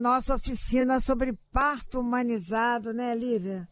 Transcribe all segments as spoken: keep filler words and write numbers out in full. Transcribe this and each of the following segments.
Nossa oficina sobre parto humanizado, né, Lívia?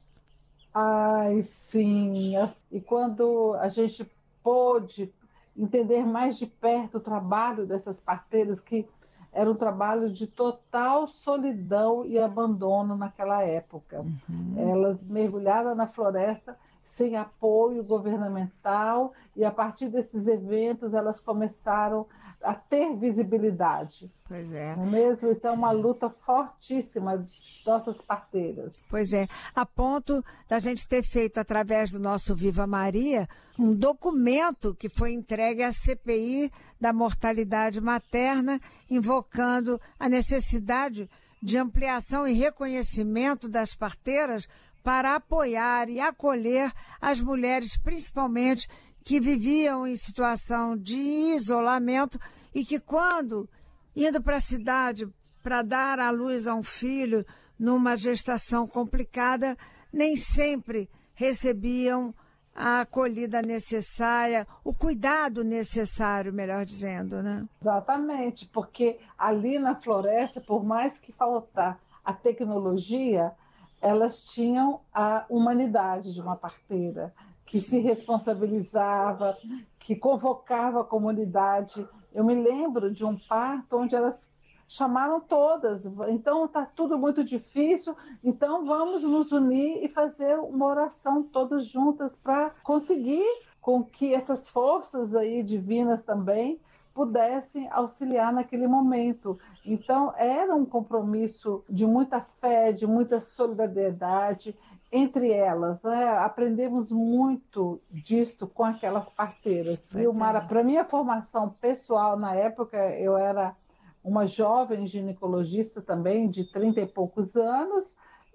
Ai, sim. E quando a gente pôde entender mais de perto o trabalho dessas parteiras, que era um trabalho de total solidão e abandono naquela época. Uhum. Elas mergulharam na floresta sem apoio governamental e, a partir desses eventos, elas começaram a ter visibilidade. Pois é. Não é mesmo? Então, uma luta fortíssima de nossas parteiras. Pois é, a ponto da gente ter feito, através do nosso Viva Maria, um documento que foi entregue à C P I da mortalidade materna, invocando a necessidade de ampliação e reconhecimento das parteiras para apoiar e acolher as mulheres, principalmente, que viviam em situação de isolamento e que, quando indo para a cidade para dar à luz a um filho numa gestação complicada, nem sempre recebiam a acolhida necessária, o cuidado necessário, melhor dizendo, né? Exatamente, porque ali na floresta, por mais que faltar a tecnologia, elas tinham a humanidade de uma parteira, que se responsabilizava, que convocava a comunidade. Eu me lembro de um parto onde elas chamaram todas, então está tudo muito difícil, então vamos nos unir e fazer uma oração todas juntas para conseguir com que essas forças aí divinas também pudessem auxiliar naquele momento. Então era um compromisso de muita fé, de muita solidariedade entre elas, né? Aprendemos muito disto com aquelas parteiras, viu, Mara? Para minha formação pessoal, na época, eu era uma jovem ginecologista também, de trinta e poucos anos,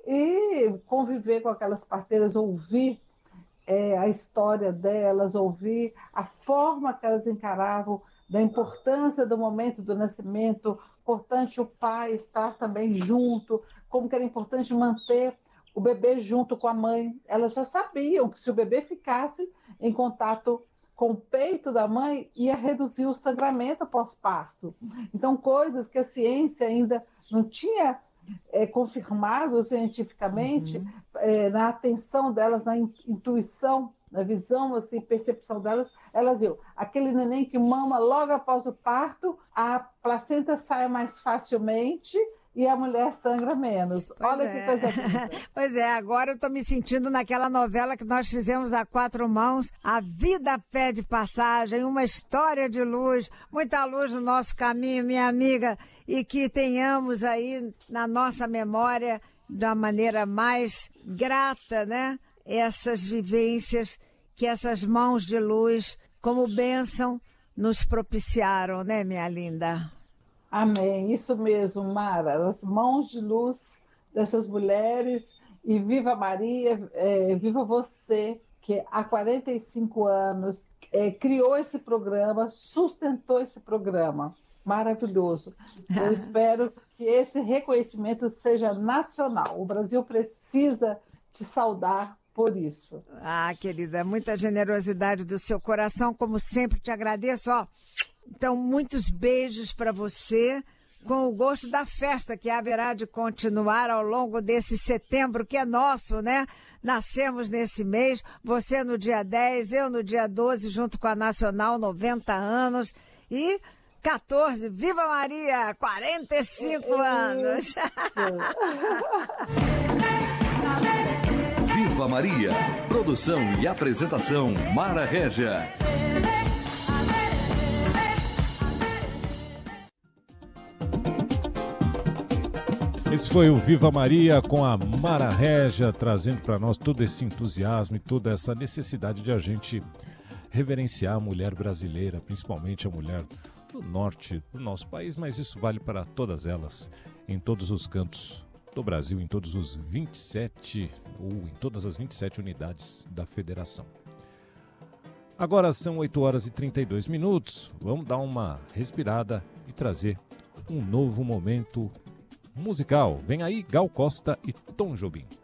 e conviver com aquelas parteiras, ouvir é, a história delas, ouvir a forma que elas encaravam da importância do momento do nascimento, importante o pai estar também junto, como que era importante manter o bebê junto com a mãe. Elas já sabiam que se o bebê ficasse em contato com o peito da mãe, ia reduzir o sangramento pós-parto. Então, coisas que a ciência ainda não tinha é, confirmado cientificamente, uhum. é, na atenção delas, na intuição, na visão, assim, percepção delas, elas viam, aquele neném que mama logo após o parto, a placenta sai mais facilmente e a mulher sangra menos. Pois Olha é. que coisa linda. Pois é, agora eu estou me sentindo naquela novela que nós fizemos a quatro mãos, A Vida Pede Passagem, uma história de luz, muita luz no nosso caminho, minha amiga, e que tenhamos aí na nossa memória, da maneira mais grata, né, essas vivências que essas mãos de luz, como bênção, nos propiciaram, né, minha linda? Amém, isso mesmo, Mara, as mãos de luz dessas mulheres, e viva Maria, é, viva você, que há quarenta e cinco anos é, criou esse programa, sustentou esse programa, maravilhoso. Eu espero que esse reconhecimento seja nacional, o Brasil precisa te saudar por isso. Ah, querida, muita generosidade do seu coração, como sempre te agradeço, ó. Então, muitos beijos para você, com o gosto da festa que haverá de continuar ao longo desse setembro, que é nosso, né? Nascemos nesse mês, você no dia dez, eu no dia doze, junto com a Nacional, noventa anos, e quatorze, Viva Maria, quarenta e cinco anos. Viva Maria, produção e apresentação, Mara Régia. Esse foi o Viva Maria com a Mara Régia, trazendo para nós todo esse entusiasmo e toda essa necessidade de a gente reverenciar a mulher brasileira, principalmente a mulher do norte do nosso país, mas isso vale para todas elas, em todos os cantos do Brasil, em todos os vinte e sete, ou em todas as vinte e sete unidades da federação. Agora são oito horas e trinta e dois minutos, vamos dar uma respirada e trazer um novo momento musical. Vem aí Gal Costa e Tom Jobim.